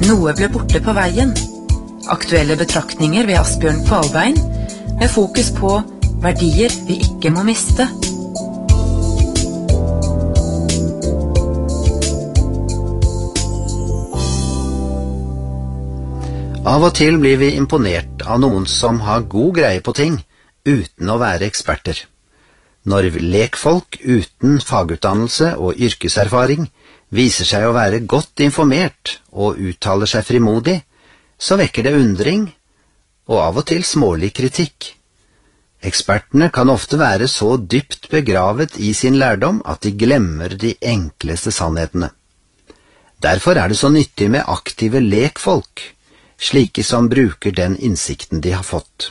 Noe ble borte på veien. Aktuelle betraktninger ved Asbjørn Kvalbein, med fokus på verdier vi ikke må miste. Av og til blir vi imponert av noen som har god greie på ting, uten å være eksperter. Når lekfolk uten fagutdannelse og yrkeserfaring viser seg å være godt informert og uttaler seg frimodig, så vekker det undring og av og til smålig kritikk. Ekspertene kan ofte være så dypt begravet i sin lærdom at de glemmer de enkleste sannhetene. Derfor er det så nyttig med aktive lekfolk, slike som bruker den innsikten de har fått.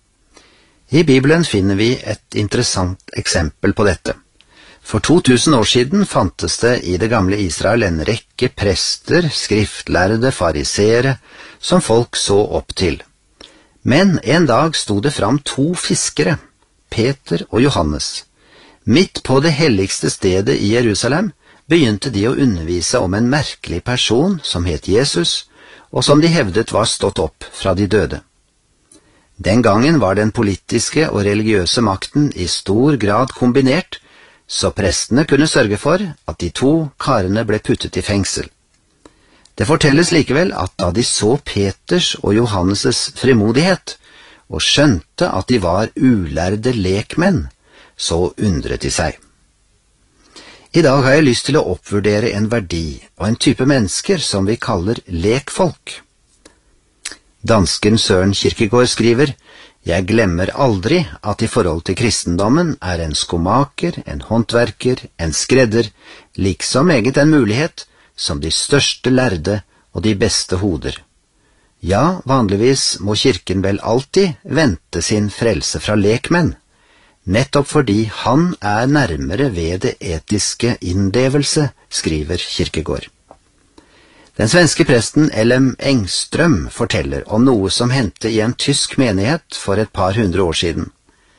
I Bibelen finner vi et interessant eksempel på dette. For 2000 år siden fantes det i det gamle Israel en rekke prester, skriftlærde, fariseere, som folk så opp til. Men en dag sto det fram 2 fiskere, Peter og Johannes. Midt på det helligste stedet i Jerusalem begynte de å undervise om en merkelig person som het Jesus, og som de hevdet var stått opp fra de døde. Den gangen var den politiske og religiøse makten i stor grad kombinert, så prestene kunne sørge for at de 2 karene ble puttet i fengsel. Det fortelles likevel at da de så Peters og Johannes' frimodighet, og skjønte at de var ulærde lekmenn, så undret de seg. I dag har jeg lyst til å oppvurdere en verdi og en type mennesker som vi kaller lekfolk. Dansken Søren Kierkegaard skriver: «Jeg glemmer aldri at i forhold til kristendommen er en skomaker, en håndverker, en skredder, liksom meget en mulighet, som de største lærde og de beste hoder. Ja, vanligvis må kirken vel alltid vente sin frelse fra lekmenn, nettopp fordi han er nærmere ved det etiske innlevelse», skriver Kierkegaard. Den svenske presten L.M. Engström forteller om noe som hendte i en tysk menighet for et par hundre år siden.